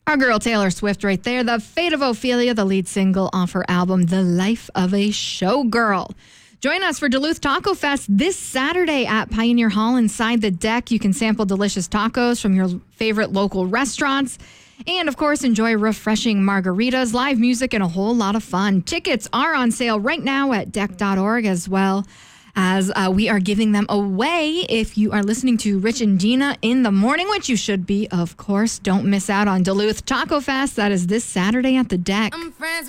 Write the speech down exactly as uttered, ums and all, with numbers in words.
Our girl Taylor Swift right there. The Fate of Ophelia, the lead single off her album, The Life of a Showgirl. Join us for Duluth Taco Fest this Saturday at Pioneer Hall inside the deck. You can sample delicious tacos from your favorite local restaurants. And, of course, enjoy refreshing margaritas, live music, and a whole lot of fun. Tickets are on sale right now at deck dot org as well as uh, we are giving them away if you are listening to Rich and Gina in the morning, which you should be, of course. Don't miss out on Duluth Taco Fest. That is this Saturday at the deck. I'm friends